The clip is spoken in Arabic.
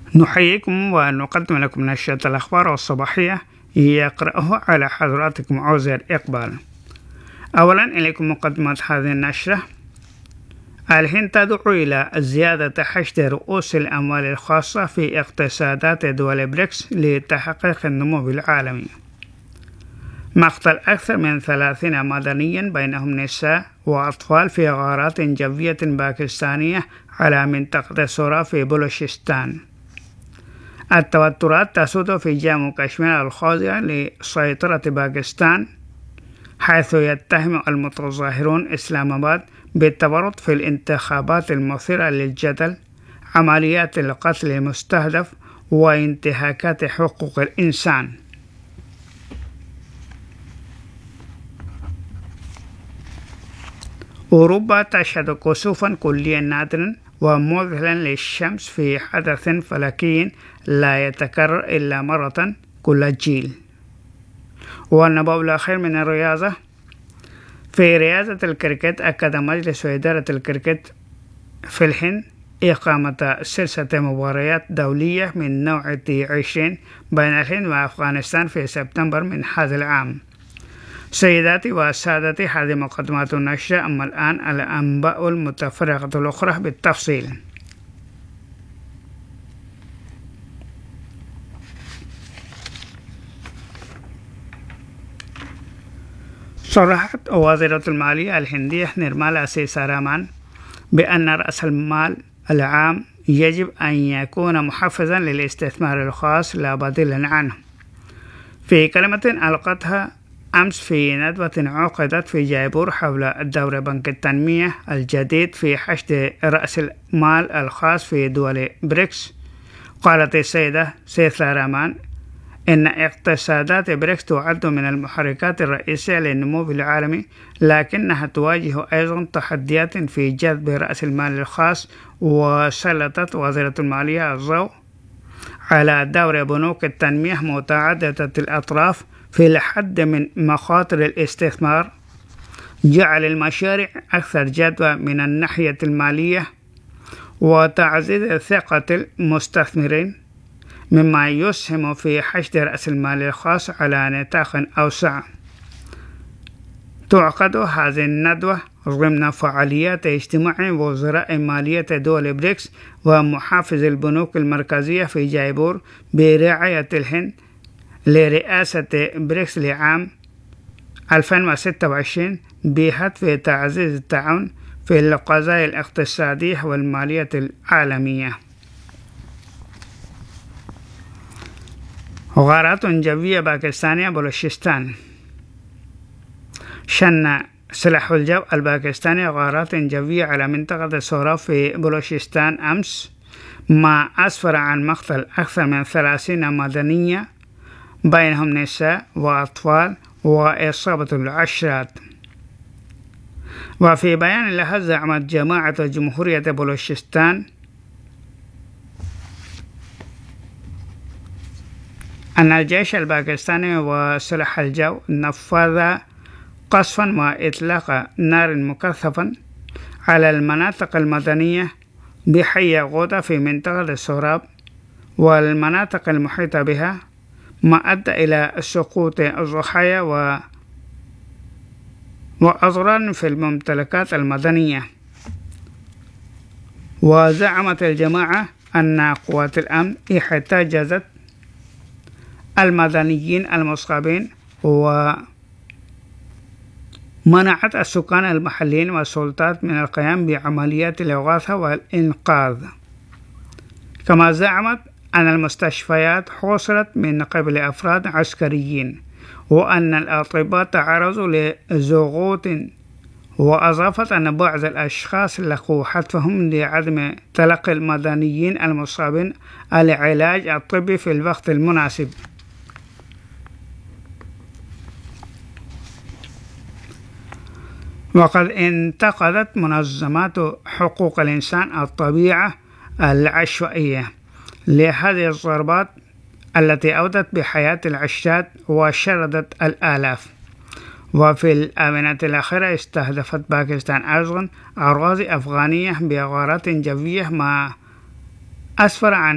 نحييكم ونقدم لكم نشرة الأخبار الصباحية يقرأه على حضراتكم عزير إقبال. أولا إليكم مقدمة هذه النشرة. الهند تدعو إلى زيادة حشد رؤوس الأموال الخاصة في اقتصادات دول بريكس لتحقيق النمو العالمي. مقتل أكثر من 30 مدنيا بينهم نساء وأطفال في غارات جوية باكستانية على منطقة سورا في بلوشستان. التوترات تسود في جامو كشمير الخاضعة لسيطرة باكستان، حيث يتهم المتظاهرون إسلام آباد بالتورط في الانتخابات المثيرة للجدل، عمليات القتل المستهدف، وانتهاكات حقوق الإنسان. أوروبا تشهد كسوفا كليا نادرا ومذهلا للشمس في حدث فلكي لا يتكرر إلا مرة كل جيل. والنبأ الأخير من الرياضة. في رياضة الكريكت، أكد مجلس إدارة الكريكت في الهند إقامة سلسلة مباريات دولية من نوع T20 بين الهند وأفغانستان في سبتمبر من هذا العام. سيداتي وسادتي، هذه مقدمات النشرة. أما الآن الأنباء المتفرقة الأخرى بالتفصيل. صرحت وزيرة المالية الهندية نيرمالا سيتارامان بأن رأس المال العام يجب أن يكون محفزا للاستثمار الخاص لا بديل عنه. في كلمة ألقتها أمس في ندوة عقدت في جايبور حول دور بنك التنمية الجديد في حشد رأس المال الخاص في دول بريكس، قالت السيدة سيتارامان إن اقتصادات بريكس تعد من المحركات الرئيسية للنمو العالمي، لكنها تواجه أيضا تحديات في جذب رأس المال الخاص. وسلطت وزيرة المالية الضوء على دور بنوك التنمية متعددة الأطراف في الحد من مخاطر الاستثمار، جعل المشاريع أكثر جدوى من الناحية المالية، وتعزيز ثقة المستثمرين، مما يسهم في حشد رأس المال الخاص على نطاق أوسع. تعقد هذه الندوة ضمن فعاليات اجتماع وزراء مالية دول بريكس ومحافظ البنوك المركزية في جايبور برعاية الهند لرئاسة بريكس لعام 2026 بهدف تعزيز التعاون في القضايا الاقتصادية والمالية العالمية. غارات جوية باكستانية بلوشستان. شن سلاح الجو الباكستاني غارات جوية على منطقة سورا في بلوشستان أمس، ما أسفر عن مقتل أكثر من 30 مدنية بينهم نساء وأطفال وإصابة العشرات. وفي بيان لها زعمت جماعة جمهورية بلوشستان أن الجيش الباكستاني وسلاح الجو نفذ قصفا وإطلاق نار مكثفا على المناطق المدنية بحي غودا في منطقة سوراب والمناطق المحيطة بها، ما أدى إلى سقوط الضحايا وأضرار في الممتلكات المدنية. وزعمت الجماعة أن قوات الأمن احتجزت المدنيين المصابين ومنعت السكان المحليين والسلطات من القيام بعمليات الإغاثة والإنقاذ. كما زعمت أن المستشفيات حوصرت من قبل أفراد عسكريين وأن الأطباء تعرضوا لضغوط، وأضافت أن بعض الأشخاص لقوا حتفهم لعدم تلقي المدنيين المصابين العلاج الطبي في الوقت المناسب. وقد انتقدت منظمات حقوق الإنسان الطبيعة العشوائية لهذه الضربات التي أودت بحياة العشاد وشردت الآلاف. وفي الآونة الأخيرة استهدفت باكستان أيضا أراضي أفغانية بغارات جوية، ما أسفر عن